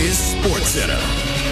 is SportsCenter.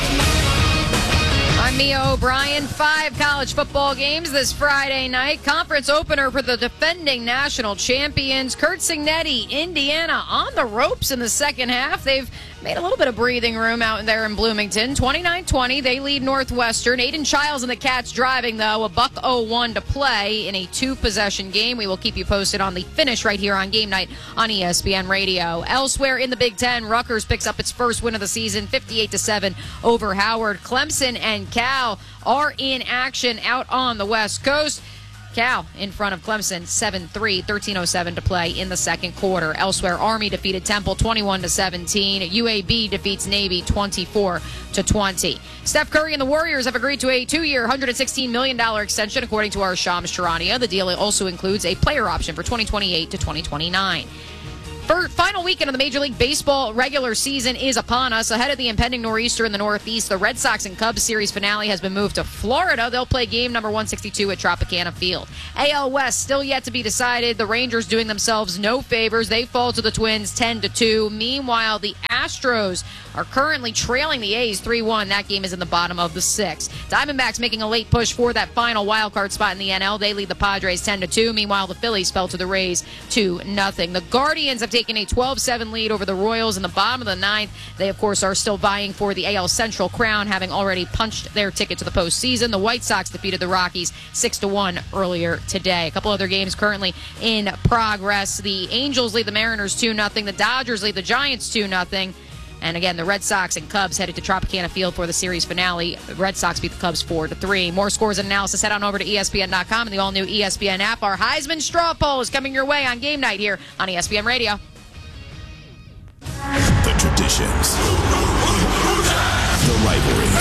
I'm Mia O'Brien. 5 college football games this Friday night. Conference opener for the defending national champions. Curt Cignetti, Indiana, on the ropes in the second half. They've made a little bit of breathing room out there in Bloomington. 29-20, they lead Northwestern. Aiden Childs and the Cats driving, though. A $1:01 to play in a 2-possession game. We will keep you posted on the finish right here on Game Night on ESPN Radio. Elsewhere in the Big Ten, Rutgers picks up its first win of the season, 58-7 over Howard. Clemson and Cal are in action out on the West Coast. Cal in front of Clemson 7-3, 13:07 to play in the second quarter. Elsewhere, Army defeated Temple 21-17. UAB defeats Navy 24-20. Steph Curry and the Warriors have agreed to a 2-year, $116 million extension, according to our Shams Charania. The deal also includes a player option for 2028 to 2029. Final weekend of the Major League Baseball regular season is upon us. Ahead of the impending nor'easter in the Northeast, the Red Sox and Cubs series finale has been moved to Florida. They'll play game number 162 at Tropicana Field. AL West still yet to be decided. The Rangers doing themselves no favors. They fall to the Twins 10-2. Meanwhile, the Astros are currently trailing the A's 3-1. That game is in the bottom of the 6th. Diamondbacks making a late push for that final wild card spot in the NL. They lead the Padres 10-2. Meanwhile, the Phillies fell to the Rays 2-0. The Guardians have taken a 12-7 lead over the Royals in the bottom of the 9th. They, of course, are still vying for the AL Central crown, having already punched their ticket to the postseason. The White Sox defeated the Rockies 6-1 earlier today. A couple other games currently in progress. The Angels lead the Mariners 2-0. The Dodgers lead the Giants 2-0. And again, the Red Sox and Cubs headed to Tropicana Field for the series finale. The Red Sox beat the Cubs 4-3. More scores and analysis, head on over to ESPN.com and the all-new ESPN app. Our Heisman Straw Poll is coming your way on Game Night here on ESPN Radio. The traditions, the rivalries,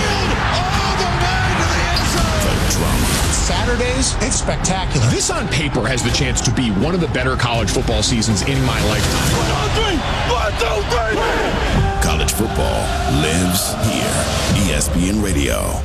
the drama. Saturdays, it's spectacular. This on paper has the chance to be one of the better college football seasons in my lifetime. 1, 2, 3. College football lives here. ESPN Radio.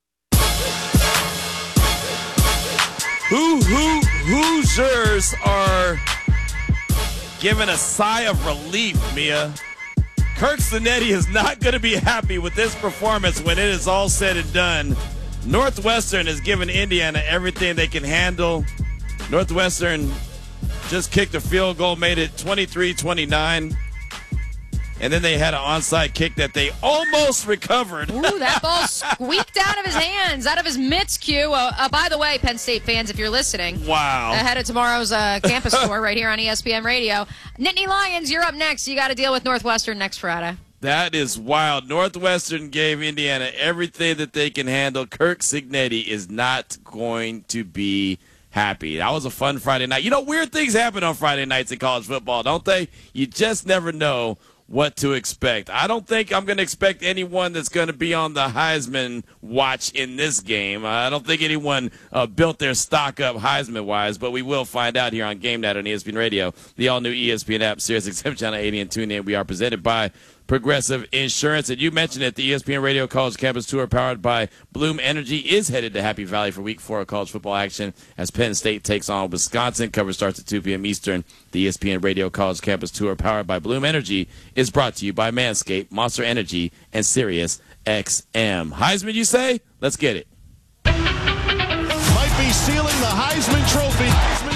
Hoosiers are giving a sigh of relief, Mia. Curt Cignetti is not going to be happy with this performance when it is all said and done. Northwestern has given Indiana everything they can handle. Northwestern just kicked a field goal, made it 23-29. And then they had an onside kick that they almost recovered. Ooh, that ball squeaked out of his hands, out of his mitts, Q. By the way, Penn State fans, if you're listening. Wow. Ahead of tomorrow's campus tour right here on ESPN Radio. Nittany Lions, you're up next. You got to deal with Northwestern next Friday. That is wild. Northwestern gave Indiana everything that they can handle. Curt Cignetti is not going to be happy. That was a fun Friday night. You know, weird things happen on Friday nights in college football, don't they? You just never know what to expect. I don't think I'm going to expect anyone that's going to be on the Heisman watch in this game. I don't think anyone built their stock up Heisman-wise, but we will find out here on Game Night on ESPN Radio, the all-new ESPN app, Sirius XM Channel 80 and TuneIn. We are presented by Progressive Insurance. And you mentioned it, the ESPN Radio College Campus Tour powered by Bloom Energy is headed to Happy Valley for Week 4 of college football action as Penn State takes on Wisconsin. Coverage starts at 2 p.m. Eastern. The ESPN Radio College Campus Tour powered by Bloom Energy is brought to you by Manscaped, Monster Energy, and Sirius XM. Heisman, you say? Let's get it. Might be sealing the Heisman Trophy.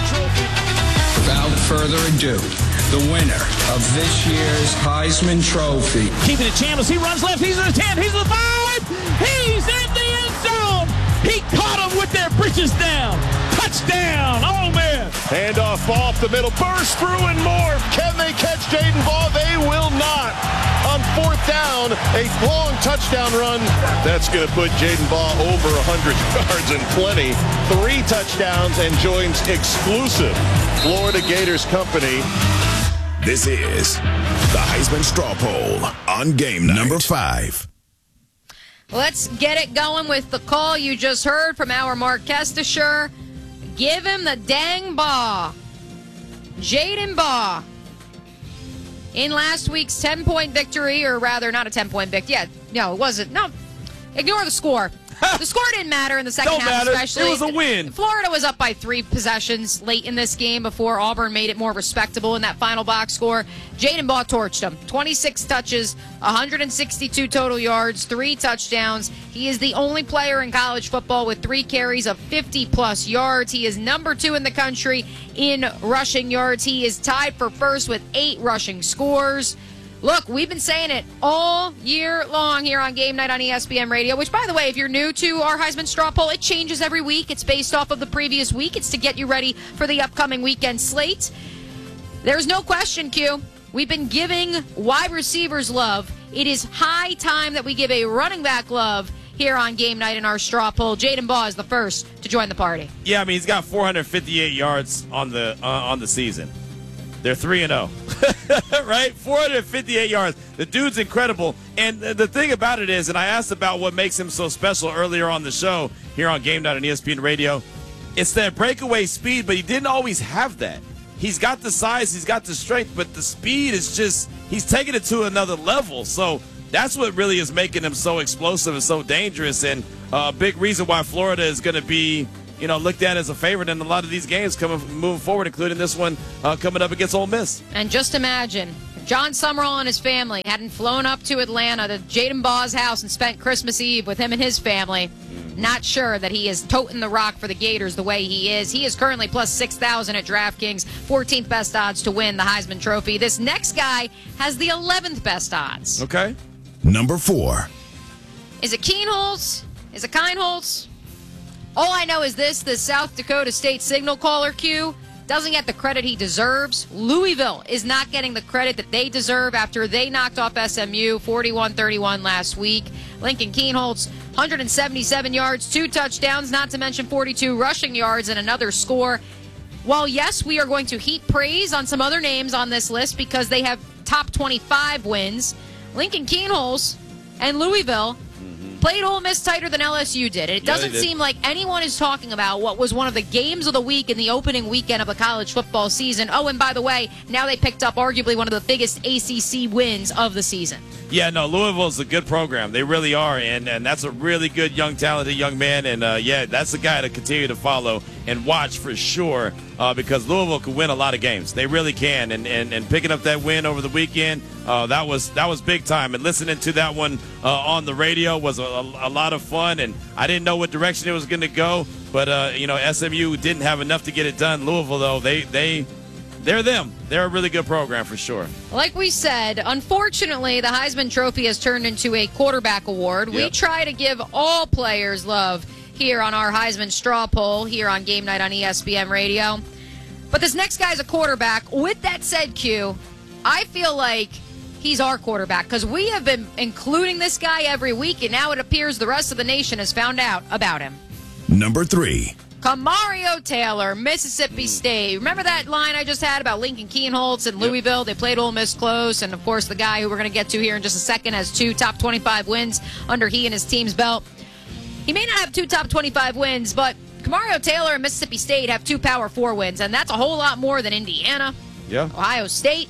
Without further ado, the winner of this year's Heisman Trophy. Keeping it Chambliss. He runs left. He's in the 10. He's in the 5. He's in the end zone. He caught him with their britches down. Touchdown. Oh, man. Handoff ball up the middle. Burst through and more. Can they catch Jaden Ball? They will not. On 4th down, a long touchdown run. That's going to put Jaden Ball over 100 yards and plenty. 3 touchdowns and joins exclusive Florida Gators company. This is the Heisman Straw Poll on Game Night. Number 5. Let's get it going with the call you just heard from our Mark Kestisher. Give him the dang ball. Jaden Ball. In last week's 10-point victory, or rather not a 10-point victory. Yeah, no, it wasn't. No, ignore the score. The score didn't matter in the second Don't half, matter. especially. It was a win. Florida was up by 3 possessions late in this game before Auburn made it more respectable in that final box score. Jaden Baugh torched him. 26 touches, 162 total yards, 3 touchdowns. He is the only player in college football with 3 carries of 50-plus yards. He is number 2 in the country in rushing yards. He is tied for first with 8 rushing scores. Look, we've been saying it all year long here on Game Night on ESPN Radio, which, by the way, if you're new to our Heisman Straw Poll, it changes every week. It's based off of the previous week. It's to get you ready for the upcoming weekend slate. There's no question, Q. We've been giving wide receivers love. It is high time that we give a running back love here on Game Night in our Straw Poll. Jaden Baugh is the first to join the party. Yeah, I mean, he's got 458 yards on the season. They're 3-0, right? 458 yards. The dude's incredible. And the thing about it is, and I asked about what makes him so special earlier on the show here on Game Night on ESPN Radio, it's that breakaway speed, but he didn't always have that. He's got the size, he's got the strength, but the speed is just, he's taking it to another level. So that's what really is making him so explosive and so dangerous, and a big reason why Florida is going to be, looked at as a favorite in a lot of these games moving forward, including this one coming up against Ole Miss. And just imagine, if John Summerall and his family hadn't flown up to Atlanta to Jaden Baugh's house and spent Christmas Eve with him and his family, not sure that he is toting the rock for the Gators the way he is. He is currently plus 6,000 at DraftKings, 14th best odds to win the Heisman Trophy. This next guy has the 11th best odds. Okay. Number 4. Is it Keenholz? Is it Kienholz? All I know is this: the South Dakota State signal caller Q doesn't get the credit he deserves. Louisville is not getting the credit that they deserve after they knocked off SMU 41-31 last week. Lincoln Keenholz, 177 yards, 2 touchdowns, not to mention 42 rushing yards and another score. While, yes, we are going to heap praise on some other names on this list because they have top 25 wins, Lincoln Keenholz and Louisville played Ole Miss tighter than LSU did. It doesn't seem like anyone is talking about what was one of the games of the week in the opening weekend of the college football season. Oh, and by the way, now they picked up arguably one of the biggest ACC wins of the season. Yeah, no, Louisville's a good program. They really are, and that's a really good, young, talented young man. And, that's the guy to continue to follow and watch for sure because Louisville can win a lot of games. They really can. And picking up that win over the weekend, that was big time. And listening to that one on the radio was a lot of fun. And I didn't know what direction it was going to go. But, SMU didn't have enough to get it done. Louisville, though, they're them. They're a really good program for sure. Like we said, unfortunately, the Heisman Trophy has turned into a quarterback award. Yep. We try to give all players love here on our Heisman Straw Poll here on Game Night on ESPN Radio. But this next guy's a quarterback. With that said, Q, I feel like he's our quarterback because we have been including this guy every week, and now it appears the rest of the nation has found out about him. Number 3. Camario Taylor, Mississippi State. Remember that line I just had about Lincoln Keenholz and Louisville? Yep. They played Ole Miss close, and of course the guy who we're going to get to here in just a second has 2 top 25 wins under he and his team's belt. He may not have 2 top 25 wins, but Camario Taylor and Mississippi State have 2 Power 4 wins, and that's a whole lot more than Indiana, Ohio State,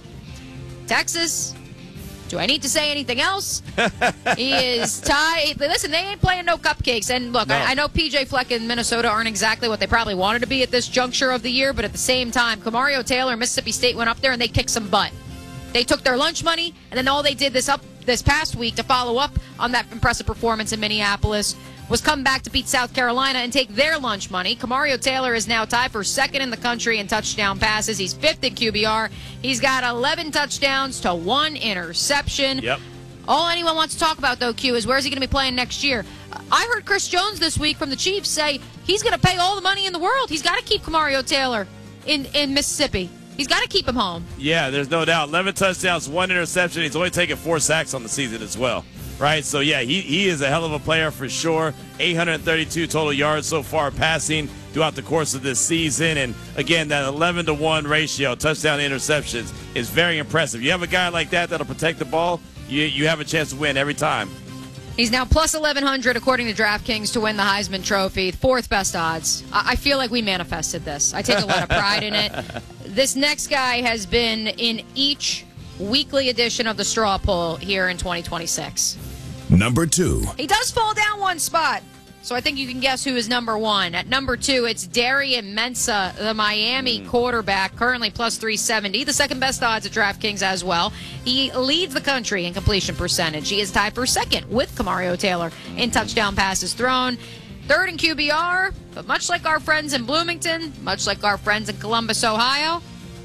Texas. Do I need to say anything else? He is tied. Listen, they ain't playing no cupcakes. And look, no. I know P.J. Fleck and Minnesota aren't exactly what they probably wanted to be at this juncture of the year, but at the same time, Camario Taylor and Mississippi State went up there and they kicked some butt. They took their lunch money, and then all they did this past week to follow up on that impressive performance in Minneapolis was come back to beat South Carolina and take their lunch money. Camario Taylor is now tied for 2nd in the country in touchdown passes. He's 5th in QBR. He's got 11 touchdowns to 1 interception. Yep. All anyone wants to talk about, though, Q, is where's he going to be playing next year? I heard Chris Jones this week from the Chiefs say he's going to pay all the money in the world. He's got to keep Camario Taylor in Mississippi. He's got to keep him home. Yeah, there's no doubt. 11 touchdowns, 1 interception. He's only taken 4 sacks on the season as well. Right, so yeah, he is a hell of a player for sure. 832 total yards so far passing throughout the course of this season. And again, that 11-to-1 ratio, touchdown to interceptions, is very impressive. You have a guy like that that'll protect the ball, you have a chance to win every time. He's now plus 1,100 according to DraftKings to win the Heisman Trophy. 4th best odds. I feel like we manifested this. I take a lot of pride in it. This next guy has been in each weekly edition of the Straw Poll here in 2026. Number 2. He does fall down 1 spot. So I think you can guess who is number 1. At number 2, it's Darian Mensah, the Miami quarterback, currently plus 370, the second best odds at DraftKings as well. He leads the country in completion percentage. He is tied for second with Kamario Taylor in touchdown passes thrown. Third in QBR, but much like our friends in Bloomington, much like our friends in Columbus, Ohio,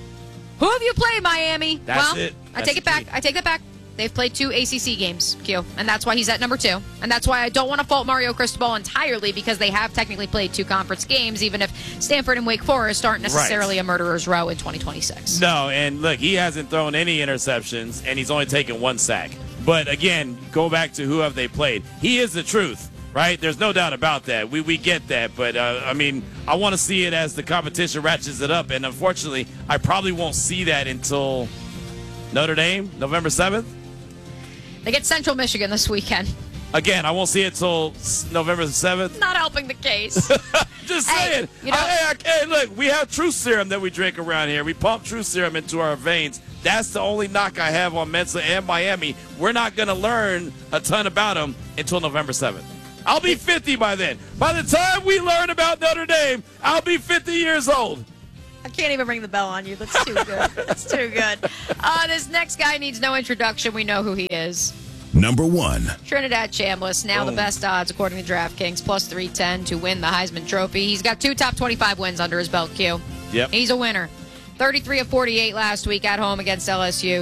who have you played, Miami? That's it. I take it back. I take that back. They've played 2 ACC games, Q, and that's why he's at number 2. And that's why I don't want to fault Mario Cristobal entirely, because they have technically played 2 conference games, even if Stanford and Wake Forest aren't necessarily a murderer's row in 2026. No, and look, he hasn't thrown any interceptions, and he's only taken 1 sack. But again, go back to who have they played. He is the truth, right? There's no doubt about that. We get that. But, I mean, I want to see it as the competition ratchets it up. And unfortunately, I probably won't see that until Notre Dame, November 7th. They get Central Michigan this weekend. Again, I won't see it till November 7th. Not helping the case. Just saying. You know, hey, look, we have truth serum that we drink around here. We pump truth serum into our veins. That's the only knock I have on Mensah and Miami. We're not going to learn a ton about them until November 7th. I'll be 50 by then. By the time we learn about Notre Dame, I'll be 50 years old. I can't even ring the bell on you. That's too good. That's too good. This next guy needs no introduction. We know who he is. Number 1. Trinidad Chambliss, now the best odds according to DraftKings, plus 310 to win the Heisman Trophy. He's got 2 top 25 wins under his belt, Q. Yep. He's a winner. 33 of 48 last week at home against LSU.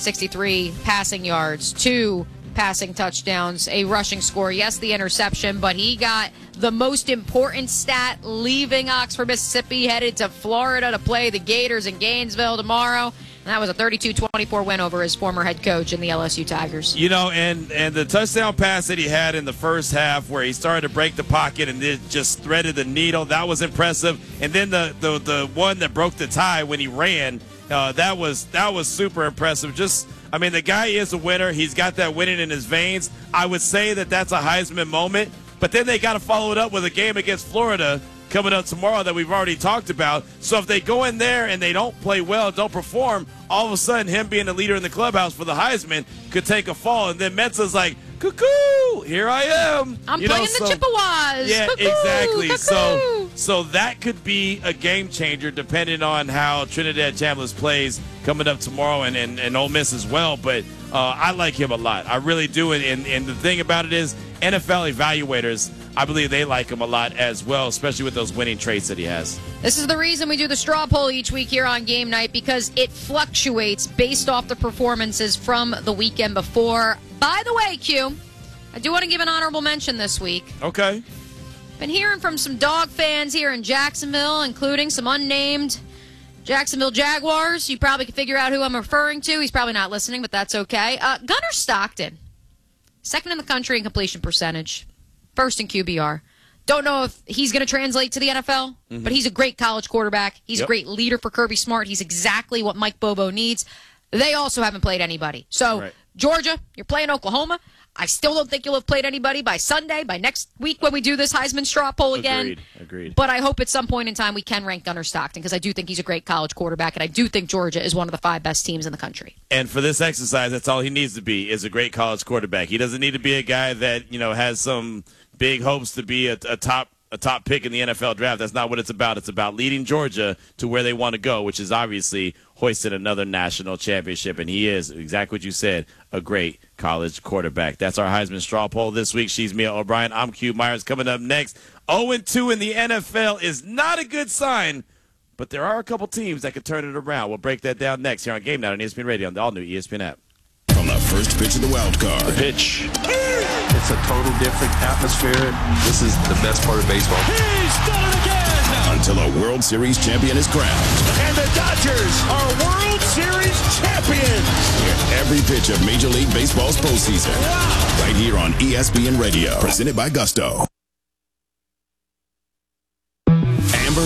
363 passing yards, 2 passing touchdowns, a rushing score. Yes, the interception, but he got the most important stat leaving Oxford, Mississippi, headed to Florida to play the Gators in Gainesville tomorrow. And that was a 32-24 win over his former head coach in the LSU Tigers. You know, and the touchdown pass that he had in the first half where he started to break the pocket and then just threaded the needle, that was impressive. And then the one that broke the tie when he ran, that was super impressive. Just, I mean, the guy is a winner. He's got that winning in his veins. I would say that that's a Heisman moment. But then they got to follow it up with a game against Florida coming up tomorrow that we've already talked about. So if they go in there and they don't play well, don't perform, all of a sudden him being the leader in the clubhouse for the Heisman could take a fall. And then Mensah's like, cuckoo, here I am. I'm playing the Chippewas. Yeah, cuckoo, exactly. Cuckoo. So that could be a game changer depending on how Trinidad Chambliss plays coming up tomorrow and Ole Miss as well. But I like him a lot. I really do. And the thing about it is NFL evaluators, I believe they like him a lot as well, especially with those winning traits that he has. This is the reason we do the straw poll each week here on Game Night, because it fluctuates based off the performances from the weekend before. By the way, Q, I do want to give an honorable mention this week. Okay. Been hearing from some dog fans here in Jacksonville, including some unnamed Jacksonville Jaguars. You probably can figure out who I'm referring to. He's probably not listening, but that's okay. Gunnar Stockton, second in the country in completion percentage, first in QBR. Don't know if he's going to translate to the NFL, but he's a great college quarterback. He's a great leader for Kirby Smart. He's exactly what Mike Bobo needs. They also haven't played anybody. So, Georgia, you're playing Oklahoma. I still don't think you'll have played anybody by Sunday, by next week when we do this Heisman straw poll again. Agreed. But I hope at some point in time we can rank Gunnar Stockton, because I do think he's a great college quarterback, and I do think Georgia is one of the 5 best teams in the country. And for this exercise, that's all he needs to be, is a great college quarterback. He doesn't need to be a guy that, has some big hopes to be a top pick in the NFL draft. That's not what it's about. It's about leading Georgia to where they want to go, which is obviously hoisting another national championship. And he is, exactly what you said, a great college quarterback. That's our Heisman straw poll this week. She's Mia O'Brien. I'm Q Myers. Coming up next, 0-2 in the NFL is not a good sign, but there are a couple teams that could turn it around. We'll break that down next here on Game Night on ESPN Radio on the all-new ESPN app. From the first pitch of the wild card. The pitch. It's a total different atmosphere. This is the best part of baseball. He's done it again! Until a World Series champion is crowned. And the Dodgers are World Series champions! Hear every pitch of Major League Baseball's postseason. Wow! Right here on ESPN Radio. Presented by Gusto. Amber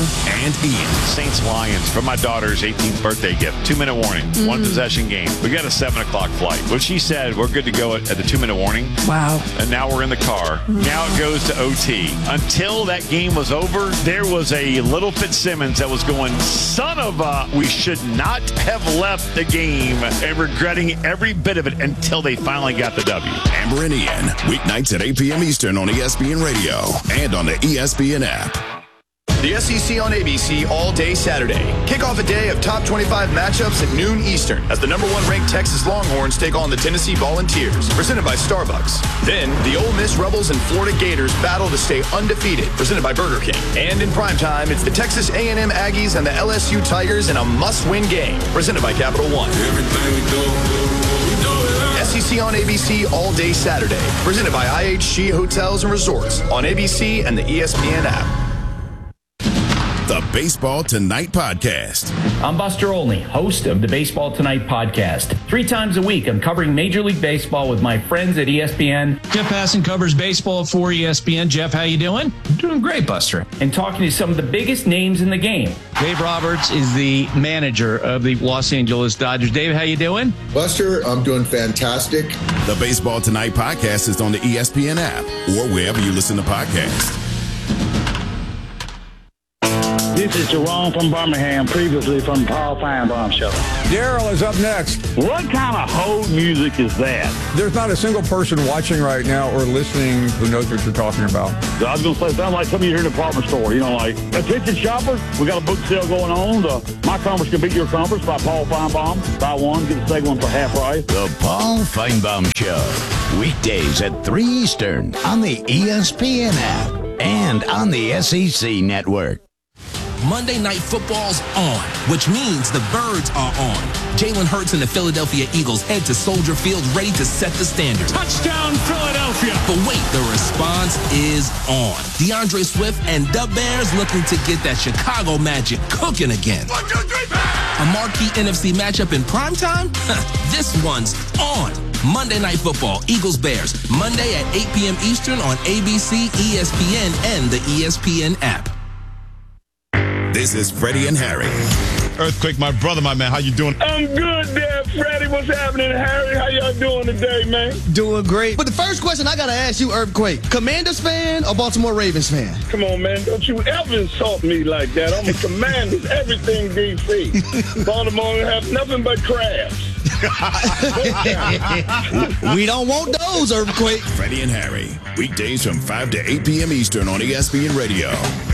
and Ian. Saints-Lions for my daughter's 18th birthday gift. 2-minute warning. One possession game. We got a 7 o'clock flight. Well, she said we're good to go at the 2-minute warning. Wow. And now we're in the car. Now it goes to OT. Until that game was over, there was a little Fitzsimmons that was going, son of a, we should not have left the game, and regretting every bit of it until they finally got the W. Amber and Ian, weeknights at 8 p.m. Eastern on ESPN Radio and on the ESPN app. The SEC on ABC all day Saturday. Kick off a day of top 25 matchups at noon Eastern as the #1 ranked Texas Longhorns take on the Tennessee Volunteers, presented by Starbucks. Then, the Ole Miss Rebels and Florida Gators battle to stay undefeated, presented by Burger King. And in primetime, it's the Texas A&M Aggies and the LSU Tigers in a must-win game, presented by Capital One. SEC on ABC all day Saturday, presented by IHG Hotels and Resorts on ABC and the ESPN app. The Baseball Tonight Podcast. I'm Buster Olney, host of the Baseball Tonight Podcast. 3 times a week, I'm covering Major League Baseball with my friends at ESPN. Jeff Passan covers baseball for ESPN. Jeff, how you doing? Doing great, Buster. And talking to some of the biggest names in the game. Dave Roberts is the manager of the Los Angeles Dodgers. Dave, how you doing? Buster, I'm doing fantastic. The Baseball Tonight Podcast is on the ESPN app or wherever you listen to podcasts. This is Jerome from Birmingham, previously from Paul Feinbaum Show. Daryl is up next. What kind of hold music is that? There's not a single person watching right now or listening who knows what you're talking about. So I was going to say, it sounds like something you hear in a department store. You know, like, attention shoppers, we got a book sale going on. My Conference Can Beat Your Conference by Paul Feinbaum. Buy one, get the second one for half price. The Paul Feinbaum Show. Weekdays at 3 Eastern on the ESPN app and on the SEC Network. Monday Night Football's on, which means the Birds are on. Jalen Hurts and the Philadelphia Eagles head to Soldier Field ready to set the standard. Touchdown, Philadelphia! But wait, the response is on. DeAndre Swift and the Bears looking to get that Chicago magic cooking again. 1, 2, 3, a marquee NFC matchup in primetime? This one's on. Monday Night Football, Eagles-Bears, Monday at 8 p.m. Eastern on ABC, ESPN, and the ESPN app. This is Freddie and Harry. Earthquake, my brother, my man. How you doing? I'm good there, Freddie. What's happening, Harry? How y'all doing today, man? Doing great. But the first question I got to ask you, Earthquake, Commanders fan or Baltimore Ravens fan? Come on, man. Don't you ever insult me like that. I'm a Commanders, everything D.C. Baltimore have nothing but crabs. We don't want those, Earthquake. Freddie and Harry, weekdays from 5 to 8 p.m. Eastern on ESPN Radio.